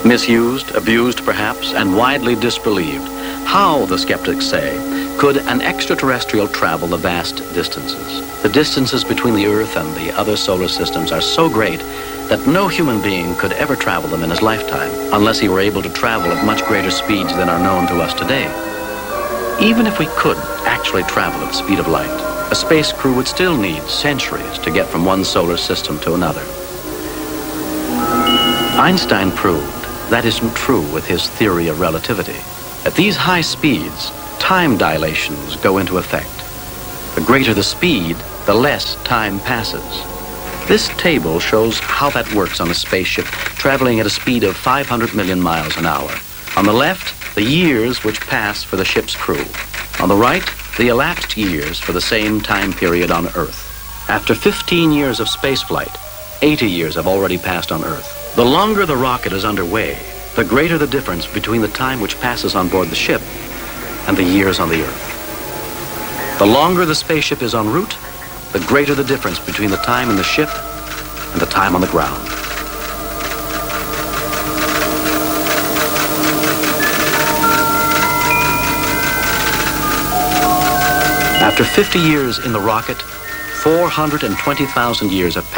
Misused, abused perhaps, and widely disbelieved. How, the skeptics say, could an extraterrestrial travel the vast distances? The distances between the Earth and the other solar systems are so great that no human being could ever travel them in his lifetime, unless he were able to travel at much greater speeds than are known to us today. Even if we could actually travel at the speed of light, a space crew would still need centuries to get from one solar system to another. Einstein proved that isn't true with his theory of relativity. At these high speeds, time dilations go into effect. The greater the speed, the less time passes. This table shows how that works on a spaceship traveling at a speed of 500 million miles an hour. On the left, the years which pass for the ship's crew. On the right, the elapsed years for the same time period on Earth. After 15 years of spaceflight, 80 years have already passed on Earth. The longer the rocket is underway, the greater the difference between the time which passes on board the ship and the years on the Earth. The longer the spaceship is en route, the greater the difference between the time in the ship and the time on the ground. After 50 years in the rocket, 420,000 years have passed.